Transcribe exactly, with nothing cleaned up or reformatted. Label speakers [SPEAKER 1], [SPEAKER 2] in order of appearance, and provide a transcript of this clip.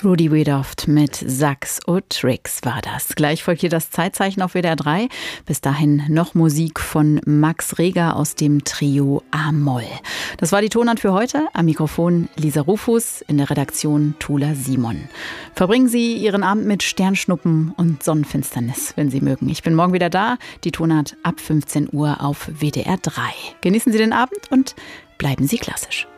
[SPEAKER 1] Rudy Wiedoeft mit Sax und Tricks war das. Gleich folgt hier das Zeitzeichen auf W D R drei. Bis dahin noch Musik von Max Reger aus dem Trio A-Moll. Das war die Tonart für heute. Am Mikrofon Lisa Rufus, in der Redaktion Tula Simon. Verbringen Sie Ihren Abend mit Sternschnuppen und Sonnenfinsternis, wenn Sie mögen. Ich bin morgen wieder da. Die Tonart ab fünfzehn Uhr auf W D R drei. Genießen Sie den Abend und bleiben Sie klassisch.